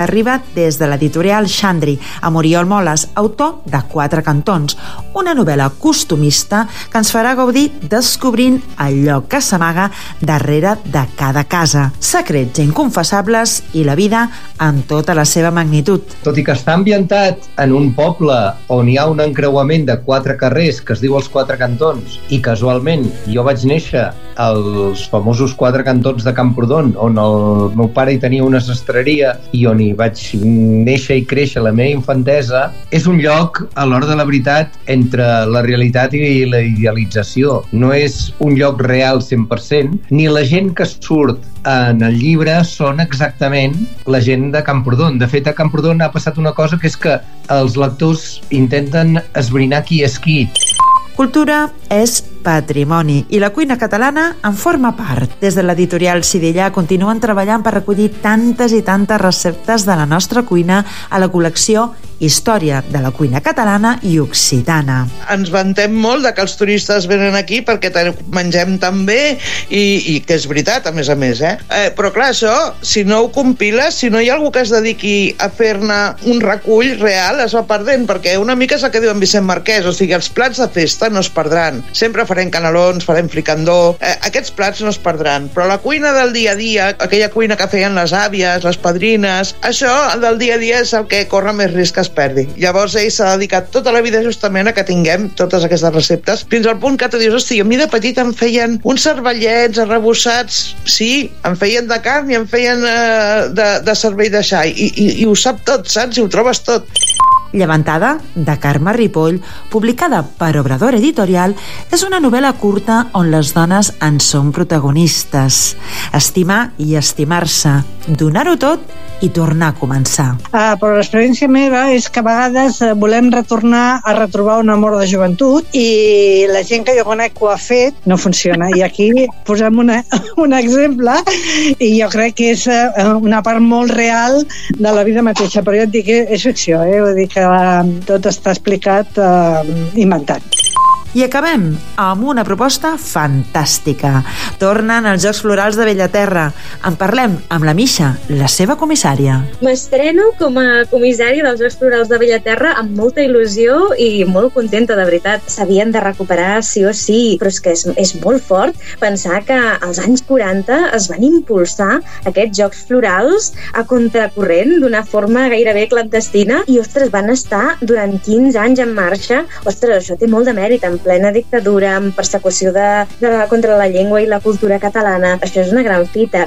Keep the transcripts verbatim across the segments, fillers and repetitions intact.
Arriba des de l'editorial Xandri, amb Oriol Moles, autor de Quatre cantons, una novel·la costumista que ens farà gaudir descobrint el lloc que s'amaga darrere de cada casa, secrets inconfessables i la vida en tota la seva magnitud. Tot i que està ambientat en un poble on hi ha un encreuament de quatre carrers que es diu els Quatre Cantons, i casualment jo vaig néixer als famosos Quatre Cantons de Camprodon, on el meu pare hi tenia una sastreria i on hi vaig néixer i créixer la meva infantesa, és un lloc, a l'hora de la veritat, entre la realitat i la idealització. No és un lloc real cent per cent, ni la gent que surt en el llibre són exactament la gent de Camprodon. De fet, a Camprodon ha passat una cosa, que és que els lectors intenten esbrinar qui és qui. Cultura és patrimoni i la cuina catalana en forma part. Des de l'editorial Sidillà continuen treballant per recollir tantes i tantes receptes de la nostra cuina a la col·lecció Història de la cuina catalana i occitana. Ens vantem molt de que els turistes venen aquí perquè mengem tan bé i, i que és veritat, a més a més, eh? eh? Però clar, això, si no ho compiles, si no hi ha algú que es dediqui a fer-ne un recull real, es va perdent, perquè una mica és el que diu en Vicent Marquès, o sigui, els plats de festa no es perdran. Sempre farem canelons, farem fricandó, eh, aquests plats no es perdran, però la cuina del dia a dia, aquella cuina que feien les àvies, les padrines, això del dia a dia és el que corre més risc que es perdi. Llavors ell s'ha dedicat tota la vida justament a que tinguem totes aquestes receptes, fins al punt que tu dius, hosti, a mi de petit em feien uns cervellets arrebossats, sí, em feien de carn i em feien eh, de, de cervell de xai, i, i, i ho sap tot, saps? I ho trobes tot. Llevantada, de Carme Ripoll, publicada per Obrador Editorial, és una novel·la curta on les dones en són protagonistes. Estimar i estimar-se, donar-ho tot i tornar a començar. Uh, però l'experiència meva és que a vegades uh, volem retornar a retrobar un amor de joventut i la gent que jo conec que ho ha fet no funciona. I aquí posem una, un exemple i jo crec que és uh, una part molt real de la vida mateixa, però jo et dic que és ficció, eh? Vull dir que uh, tot està explicat uh, inventat. I acabem amb una proposta fantàstica. Tornen els Jocs Florals de Bellaterra. En parlem amb la Misha, la seva comissària. M'estreno com a comissària dels Jocs Florals de Bellaterra amb molta il·lusió i molt contenta, de veritat. S'havien de recuperar sí o sí, però és que és, és molt fort pensar que als anys quaranta es van impulsar aquests Jocs Florals a contracorrent d'una forma gairebé clandestina i, ostres, van estar durant quinze anys en marxa. Ostres, això té molt de mèrit, en plena dictadura, amb persecució de, de, contra la llengua i la cultura catalana. Això és una gran fita.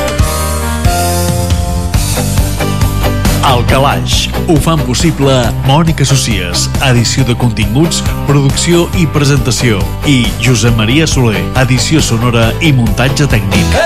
Al Calaix ho fan possible Mònica Socies, edició de continguts, producció i presentació, i Josep Maria Soler, edició sonora i muntatge tècnic.